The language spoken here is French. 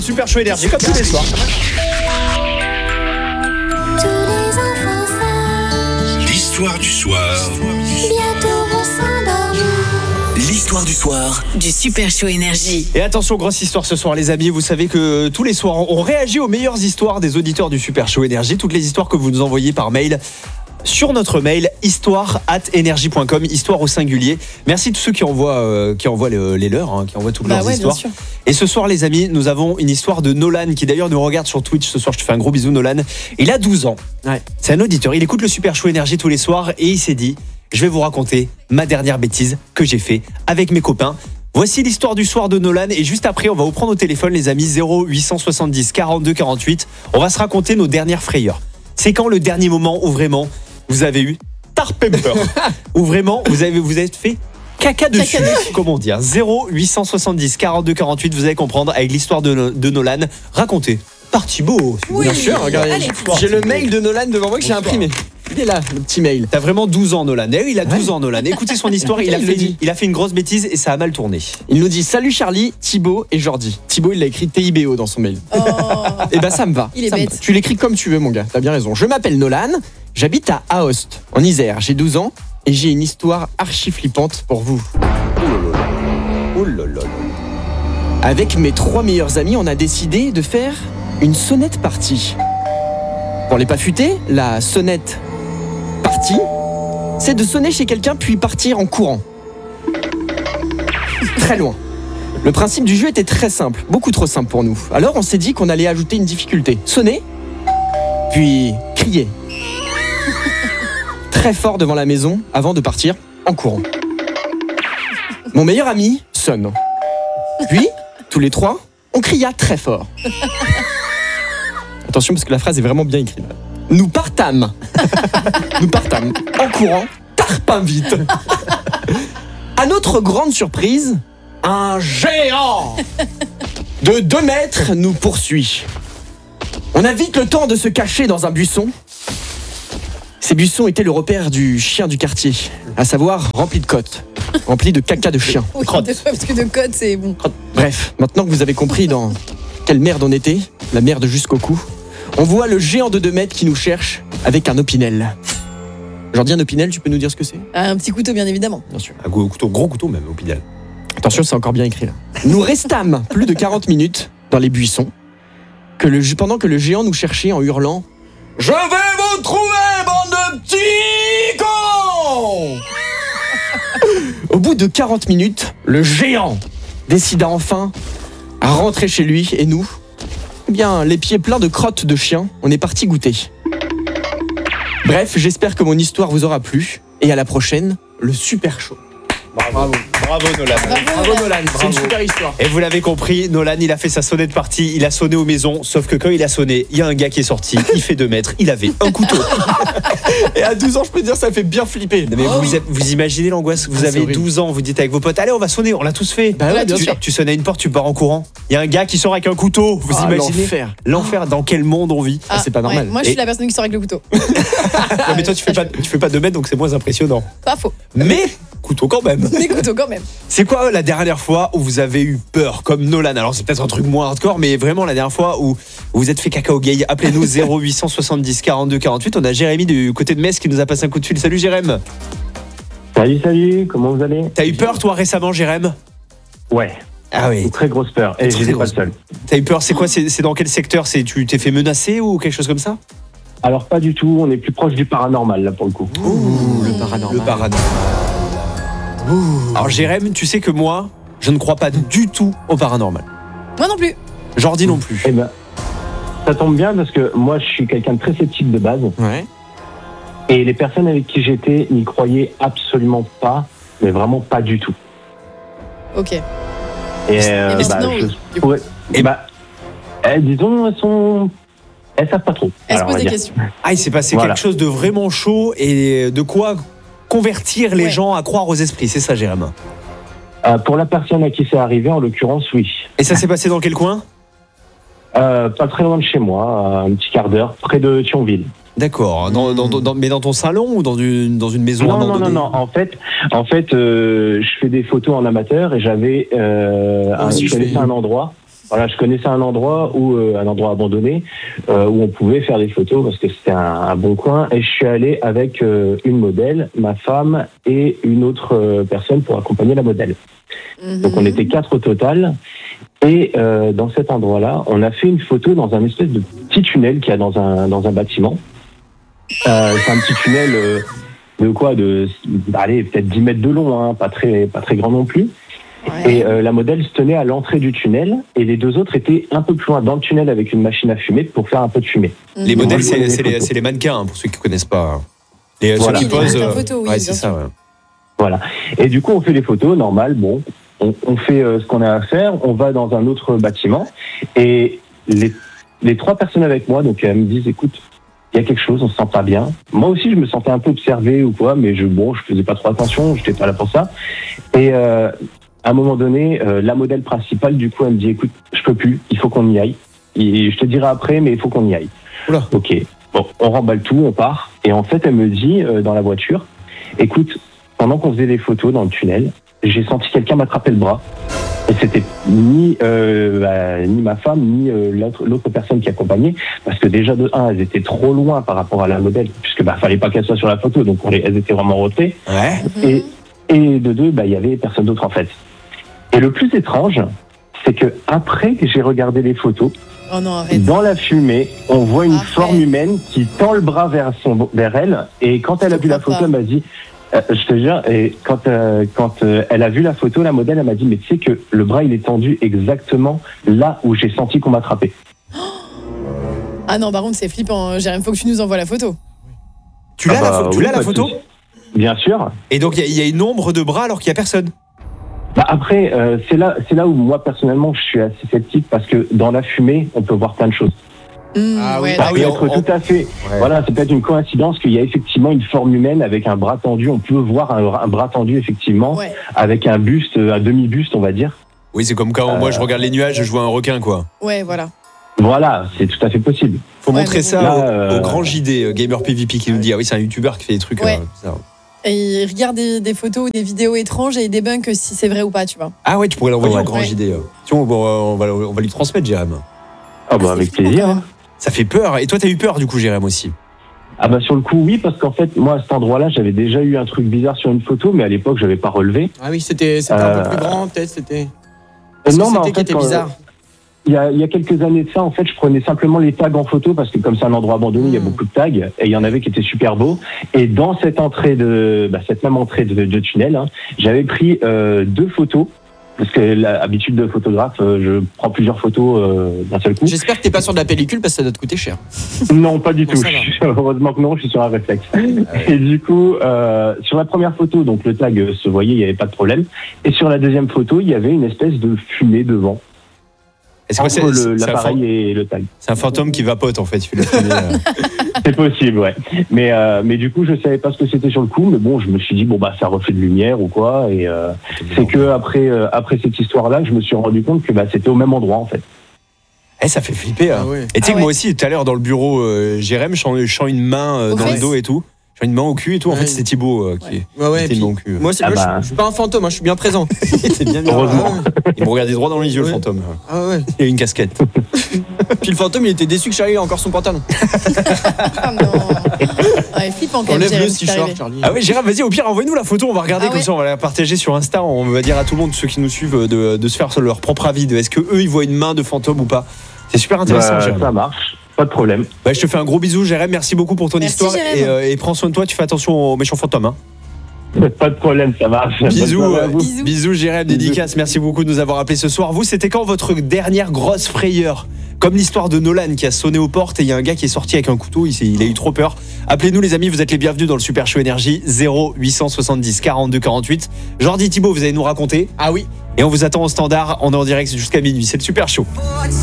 Super Show Énergie, comme tous les soirs. Tous les enfants sages, L'histoire du soir. bientôt vont s'endormir. L'histoire du soir. Du Super Show Énergie. Et attention, grosse histoire ce soir, les amis. Vous savez que tous les soirs, on réagit aux meilleures histoires des auditeurs du Super Show Énergie. Toutes les histoires que vous nous envoyez par mail. Sur notre mail, histoire@energie.com, histoire au singulier. Merci à tous ceux qui envoient les leurs, qui envoient toutes leurs histoires. Bien sûr. Et ce soir, les amis, nous avons une histoire de Nolan, qui d'ailleurs nous regarde sur Twitch ce soir. Je te fais un gros bisou, Nolan. Il a 12 ans. Ouais. C'est un auditeur. Il écoute le Super Show Énergie tous les soirs et il s'est dit, je vais vous raconter ma dernière bêtise que j'ai fait avec mes copains. Voici l'histoire du soir de Nolan et juste après, on va vous prendre au téléphone, les amis, 0870 42 48. On va se raconter nos dernières frayeurs. C'est quand le dernier moment où vraiment vous avez eu tarpemper, où vraiment vous avez fait caca dessus, comment dire. 0870 42 48, vous allez comprendre avec l'histoire de Nolan. Racontez. Par Thibaut. Oui, bien sûr, regardez. Allez, J'ai le mail de Nolan devant moi que j'ai imprimé. Il est là, le petit mail. T'as vraiment 12 ans, Nolan. Il a 12 ans, Nolan. Écoutez son histoire, il a fait une grosse bêtise et ça a mal tourné. Il nous dit salut Charlie, Thibaut et Jordi. Thibaut, il l'a écrit TIBO dans son mail. Oh. Et bah ça me va. Il est Ça me bête. va. Tu l'écris comme tu veux, mon gars. T'as bien raison. Je m'appelle Nolan, j'habite à Aoste, en Isère. J'ai 12 ans et j'ai une histoire archi flippante pour vous. Oh là là. Avec mes 3 meilleurs amis, on a décidé de faire une sonnette party. Pour les pas futés, la sonnette party, c'est de sonner chez quelqu'un puis partir en courant. Très loin. Le principe du jeu était très simple, beaucoup trop simple pour nous. Alors on s'est dit qu'on allait ajouter une difficulté. Sonner, puis crier. Très fort devant la maison avant de partir en courant. Mon meilleur ami sonne. Puis, tous les 3, on cria très fort. Attention parce que la phrase est vraiment bien écrite. Nous partâmes. Nous partâmes en courant, tarpin vite. À notre grande surprise, un géant de 2 mètres nous poursuit. On a vite le temps de se cacher dans un buisson. Ces buissons étaient le repère du chien du quartier, à savoir rempli de côtes, rempli de caca de chien. Oui, parce que de code, c'est bon. Bref, maintenant que vous avez compris dans quelle merde on était, la merde jusqu'au cou, on voit le géant de 2 mètres qui nous cherche avec un opinel. Jordi, un opinel, tu peux nous dire ce que c'est ? Un petit couteau, bien évidemment. Bien sûr. Un gros couteau même, au final. Attention, c'est encore bien écrit là. Nous restâmes plus de 40 minutes dans les buissons pendant que le géant nous cherchait en hurlant « Je vais vous trouver, bande de petits cons !» Au bout de 40 minutes, le géant décida enfin à rentrer chez lui et nous, eh bien, les pieds pleins de crottes de chien, on est parti goûter. Bref, j'espère que mon histoire vous aura plu et à la prochaine, le Super Show. Bravo Nolan. Bravo Nolan, c'est une super histoire. Et vous l'avez compris, Nolan, il a fait sa sonnette partie, il a sonné aux maisons, sauf que quand il a sonné, il y a un gars qui est sorti, il fait 2 mètres, il avait un couteau. Et à 12 ans, je peux te dire, ça fait bien flipper. Mais vous imaginez l'angoisse, vous Ah, avez c'est horrible. 12 ans, vous dites avec vos potes, allez on va sonner, on l'a tous fait. Bah ouais, bien sûr. Tu sonnes à une porte, tu pars en courant. Il y a un gars qui sort avec un couteau, vous Ah, imaginez l'enfer. dans quel monde on vit. c'est pas normal. ouais, moi, je suis la personne qui sort avec le couteau. Ouais, mais toi tu fais pas 2 mètres, donc c'est moins impressionnant. Pas faux. Mais couteau quand même. Des couteaux, quand même. C'est quoi la dernière fois où vous avez eu peur comme Nolan? Alors c'est peut-être un truc moins hardcore, mais vraiment la dernière fois où vous vous êtes fait caca au gay. Appelez-nous 0870 42 48. On a Jérémy du côté de Metz qui nous a passé un coup de fil. Salut Jérémy. Salut, comment vous allez? T'as eu peur toi récemment, Jérémy? Ouais, Ah oui. une très grosse peur. Et Très j'étais pas grosse. le seul. T'as eu peur, c'est quoi? C'est dans quel secteur? Tu t'es fait menacer ou quelque chose comme ça? Alors pas du tout, on est plus proche du paranormal là pour le coup. Ouh, le paranormal. Le paranormal. Alors Jérémy, tu sais que moi, je ne crois pas du tout au paranormal. Moi non plus. Jordi non plus. Eh ben, ça tombe bien parce que moi je suis quelqu'un de très sceptique de base. Ouais. Et les personnes avec qui j'étais n'y croyaient absolument pas, mais vraiment pas du tout. Ok. Et mais sinon, oui, du coup. disons, elles savent pas trop. Elle se Alors, on pose va des dire. questions. Ah, il s'est passé Voilà. quelque chose de vraiment chaud et de quoi convertir les Ouais. gens à croire aux esprits. C'est ça, Jérémy. Pour la personne à qui c'est arrivé, en l'occurrence, oui. Et ça s'est passé dans quel coin? Pas très loin de chez moi, un petit quart d'heure, près de Thionville. D'accord. Mais dans ton salon ou dans une maison Non, non, abandonnée? non, non. En fait, je fais des photos en amateur et j'avais aussi, je connaissais fais- un endroit Voilà, je connaissais un endroit abandonné où on pouvait faire des photos parce que c'était un bon coin. Et je suis allé avec une modèle, ma femme et une autre personne pour accompagner la modèle. Donc on était 4 au total. Et dans cet endroit-là, on a fait une photo dans un espèce de petit tunnel qu'il y a dans un bâtiment. C'est un petit tunnel peut-être 10 mètres de long, hein, pas très grand non plus. Ouais. Et la modèle se tenait à l'entrée du tunnel et les 2 autres étaient un peu plus loin dans le tunnel avec une machine à fumer pour faire un peu de fumée. Les modèles, Moi, je c'est connais les les mannequins, hein, pour ceux qui ne connaissent pas. Et Voilà. ceux qui Oui, les posent. mannequins photos, oui, ouais, bien c'est sûr. ça, ouais. Voilà. Et du coup, on fait les photos, normal, bon. On fait ce qu'on a à faire, on va dans un autre bâtiment et les 3 personnes avec moi, donc elles me disent, écoute, il y a quelque chose, on se sent pas bien. Moi aussi, je me sentais un peu observé ou quoi, mais je faisais pas trop attention, j'étais pas là pour ça. Et à un moment donné, la modèle principale, du coup, elle me dit, écoute, je peux plus, il faut qu'on y aille. Et je te dirai après, mais il faut qu'on y aille. Oula. Ok. Bon, on remballe tout, on part. Et en fait, elle me dit dans la voiture, écoute, pendant qu'on faisait des photos dans le tunnel, j'ai senti quelqu'un m'attraper le bras. Et c'était ni ma femme, ni l'autre personne qui accompagnait, parce que déjà de 1, elles étaient trop loin par rapport à la modèle, puisque fallait pas qu'elle soit sur la photo, donc elles étaient vraiment en retrait. Ouais. Et de 2, il y avait personne d'autre en fait. Et le plus étrange, c'est que après que j'ai regardé les photos, Oh non, arrête. dans la fumée, on voit une Arrête. forme humaine qui tend le bras vers elle, et quand elle a vu la crois photo, elle m'a dit. Je te jure, et quand elle a vu la photo, la modèle, elle m'a dit, mais tu sais que le bras, il est tendu exactement là où j'ai senti qu'on m'attrapait. Ah non, par contre, c'est flippant. Jérém, faut que tu nous envoies la photo. Tu l'as Oui, la pas de photo souci. Bien sûr. Et donc il y a une ombre de bras alors qu'il n'y a personne. Après, c'est là où moi, personnellement, je suis assez sceptique parce que dans la fumée, on peut voir plein de choses. Ah oui. Ouais, Ça Ah oui, peut être tout à fait. Ouais. Voilà, c'est peut-être une coïncidence qu'il y a effectivement une forme humaine avec un bras tendu. On peut voir un bras tendu, effectivement, ouais. avec un buste, un demi-buste, on va dire. Oui, c'est comme quand moi je regarde les nuages, je vois un requin, quoi. Ouais, voilà. Voilà, c'est tout à fait possible. Faut Ouais, montrer mais ça bon. au grand JD, Gamer PvP, qui nous dit, ah oui, c'est un youtubeur qui fait des trucs. Ouais. Bizarres. Et il regarde des photos ou des vidéos étranges et il débunk si c'est vrai ou pas, tu vois. Ah ouais, tu pourrais l'envoyer Ouais. au grand Ouais. JD. Tiens, on va lui transmettre, Jérém. Ah bah c'est avec flippant, plaisir. quand même. Hein. Ça fait peur. Et toi, t'as eu peur du coup, Jérém, aussi? Ah bah sur le coup, oui, parce qu'en fait, moi, à cet endroit-là, j'avais déjà eu un truc bizarre sur une photo, mais à l'époque, je n'avais pas relevé. Ah oui, c'était un peu plus grand, peut-être, c'était. Non, mais en c'était qui fait, était quand- bizarre. Il y a quelques années de ça, en fait, je prenais simplement les tags en photo parce que comme c'est un endroit abandonné, il y a beaucoup de tags et il y en avait qui étaient super beaux. Et dans cette même entrée de tunnel, hein, j'avais pris 2 photos parce que l'habitude de photographe, je prends plusieurs photos d'un seul coup. J'espère que t'es pas sur de la pellicule parce que ça doit te coûter cher. Non, pas du Bon, tout. ça va. Heureusement que non, je suis sur un réflexe. Et du coup, sur la première photo, donc le tag se voyait, il n'y avait pas de problème. Et sur la deuxième photo, il y avait une espèce de fumée devant. Et c'est quoi, Entre c'est un l'appareil et le tag. c'est un fantôme qui vapote en fait. Il fait le fumée, C'est possible, ouais. Mais du coup, je savais pas ce que c'était sur le coup, mais bon, je me suis dit, bon, bah, ça refait de lumière ou quoi. Et c'est que après cette histoire-là, je me suis rendu compte que c'était au même endroit, en fait. Eh, ça fait flipper. Hein. Ah ouais. Et tu sais Ah que moi ouais. aussi, tout à l'heure dans le bureau, Jérém, je sens une main Aux dans le fesses. dos et tout. Je sens une main au cul et tout. En Ouais. fait, c'était Thibaut qui Ouais, ouais. était puis une main au cul. moi, c'est Ah moi, bah. je suis pas un fantôme, hein, je suis bien présent. C'est bien Heureusement. Il me regardait droit dans les yeux, le Ouais. fantôme. Ah ouais. Il a une casquette. Puis le fantôme, il était déçu que Charlie ait encore son pantalon. Ah non. Ouais, flippant quand même, Enlève Jérém, le ce qui t'est t-shirt, arrivé. Charlie. Ah oui, Jérém, vas-y, au pire, envoie-nous la photo. On va regarder Ah comme ouais. ça. On va la partager sur Insta. On va dire à tout le monde, ceux qui nous suivent, de se faire leur propre avis. Est-ce que eux, ils voient une main de fantôme ou pas? C'est super intéressant, Jérém. Ça marche, pas de problème. Bah, je te fais un gros bisou, Jérém. Merci beaucoup pour ton Merci, histoire. Jérém. Et prends soin de toi. Tu fais attention aux méchants fantômes. Hein. Pas de problème, ça marche. Bisous, Bonne soirée à vous. Bisous. bisous, Jérém, Bisous. dédicace. Merci beaucoup de nous avoir appelés ce soir. Vous, c'était quand votre dernière grosse frayeur? Comme l'histoire de Nolan qui a sonné aux portes et il y a un gars qui est sorti avec un couteau. Il a eu trop peur. Appelez-nous, les amis. Vous êtes les bienvenus dans le Super Show Énergie. 0870 42 48. Jordi, Thibaut, vous allez nous raconter. Ah oui. Et on vous attend au standard. On est en direct jusqu'à minuit. C'est le Super Show.